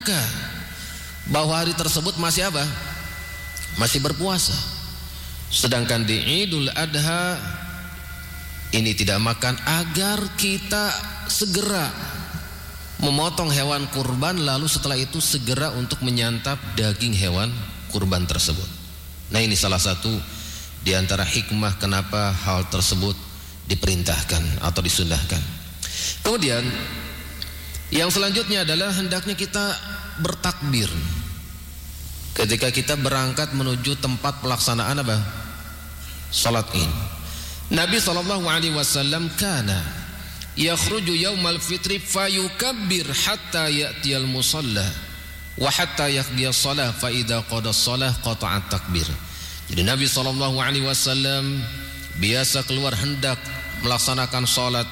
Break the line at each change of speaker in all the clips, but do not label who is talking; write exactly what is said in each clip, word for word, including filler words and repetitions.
menyangka bahwa hari tersebut masih apa? Masih berpuasa. Sedangkan di Idul Adha ini tidak makan agar kita segera memotong hewan kurban, lalu setelah itu segera untuk menyantap daging hewan kurban tersebut. Nah, ini salah satu di antara hikmah kenapa hal tersebut diperintahkan atau disundahkan. Kemudian yang selanjutnya adalah hendaknya kita bertakbir ketika kita berangkat menuju tempat pelaksanaan apa? Salat Id. Nabi sallallahu alaihi wasallam kana yakhruju yaumal fitri fayukabbir hatta ya'tiyal musalla wa hatta yaqdiya shalah fa idza qada shalah qata'at takbir. Jadi Nabi sallallahu alaihi wasallam biasa keluar hendak melaksanakan salat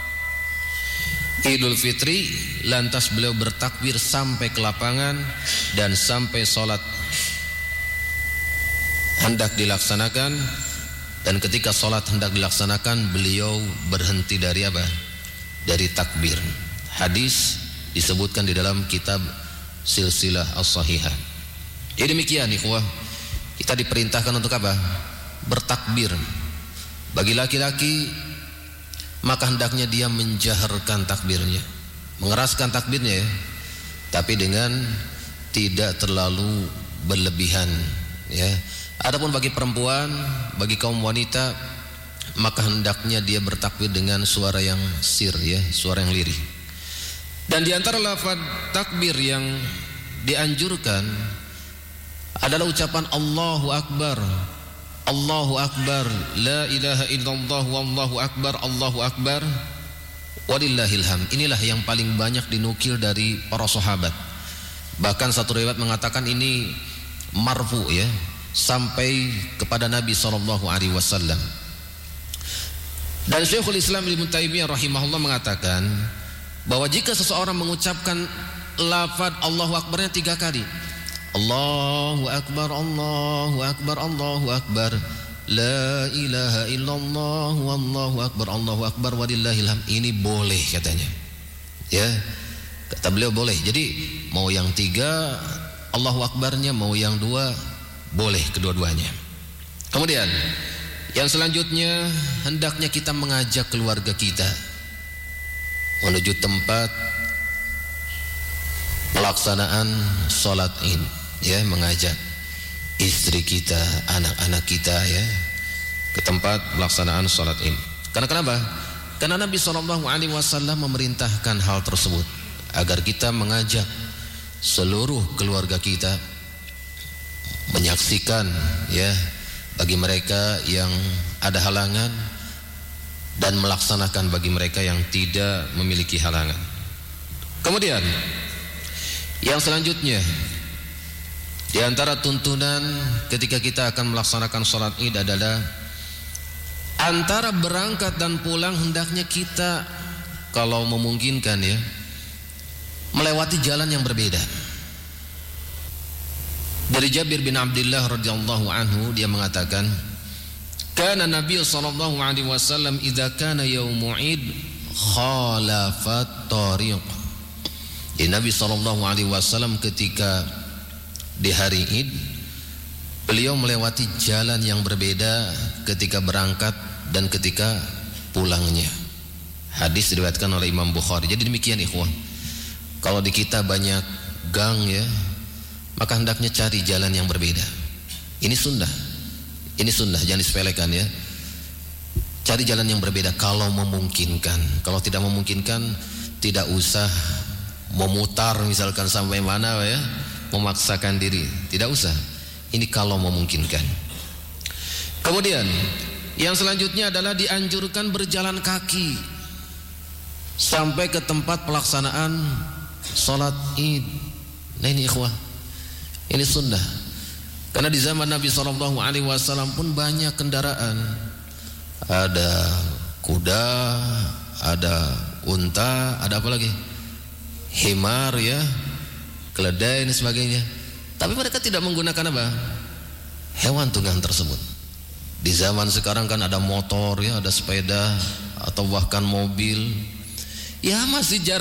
Idul Fitri, lantas beliau bertakbir sampai ke lapangan, dan sampai salat hendak dilaksanakan, dan ketika salat hendak dilaksanakan beliau berhenti dari apa? Dari takbir. Hadis disebutkan di dalam kitab Silsilah As-Sahihah. Jadi demikian ikhwah, kita diperintahkan untuk apa? Bertakbir. Bagi laki-laki maka hendaknya dia menjaharkan takbirnya, mengeraskan takbirnya ya, tapi dengan tidak terlalu berlebihan ya. Adapun bagi perempuan, bagi kaum wanita, maka hendaknya dia bertakbir dengan suara yang sir ya, suara yang lirih. Dan di antara lafaz takbir yang dianjurkan adalah ucapan Allahu Akbar. Allahu Akbar, la ilaha illallah, wallahu akbar, Allahu akbar, walillahil hamd. Inilah yang paling banyak dinukil dari para sahabat. Bahkan satu riwayat mengatakan ini marfu ya, sampai kepada Nabi sallallahu alaihi wasallam. Dan Syekhul Islam Ibnu Taimiyah rahimahullah mengatakan bahwa jika seseorang mengucapkan lafaz Allahu Akbarnya tiga kali, Allahu Akbar, Allahu Akbar, Allahu Akbar, la ilaha illallah, wallahu akbar, Allahu akbar, walillahil hamd. Ini boleh katanya ya, kata beliau boleh. Jadi mau yang tiga Allahu Akbarnya, mau yang dua boleh kedua-duanya. Kemudian yang selanjutnya, hendaknya kita mengajak keluarga kita menuju tempat pelaksanaan sholat Id ya, mengajak istri kita, anak-anak kita ya ke tempat pelaksanaan sholat Id. Karena kenapa? Karena Nabi shallallahu alaihi wasallam memerintahkan hal tersebut agar kita mengajak seluruh keluarga kita menyaksikan ya, bagi mereka yang ada halangan, dan melaksanakan bagi mereka yang tidak memiliki halangan. Kemudian yang selanjutnya, di antara tuntunan ketika kita akan melaksanakan sholat Id adalah antara berangkat dan pulang hendaknya kita kalau memungkinkan ya, melewati jalan yang berbeda. Dari Jabir bin Abdullah radhiyallahu anhu, dia mengatakan, kana Nabi sallallahu alaihi wasallam idza kana yaumu Id khalafat tariq. Ya, Nabi sallallahu alaihi wasallam ketika di hari Id beliau melewati jalan yang berbeda ketika berangkat dan ketika pulangnya. Hadis diriwayatkan oleh Imam Bukhari. Jadi demikian ikhwan, kalau di kita banyak gang ya, maka hendaknya cari jalan yang berbeda. Ini sunnah, ini sunnah, jangan disepelekan ya. Cari jalan yang berbeda kalau memungkinkan. Kalau tidak memungkinkan, tidak usah memutar misalkan sampai mana ya, memaksakan diri, tidak usah. Ini kalau memungkinkan. Kemudian yang selanjutnya adalah dianjurkan berjalan kaki sampai ke tempat pelaksanaan sholat Id. Nah ini ikhwah, ini sunnah. Karena di zaman Nabi shallallahu alaihi wasallam pun banyak kendaraan, ada kuda, ada unta, ada apa lagi, himar ya, keledai dan sebagainya. Tapi mereka tidak menggunakan apa? Hewan tunggang tersebut. Di zaman sekarang kan ada motor ya, ada sepeda atau bahkan mobil. Ya masih jarang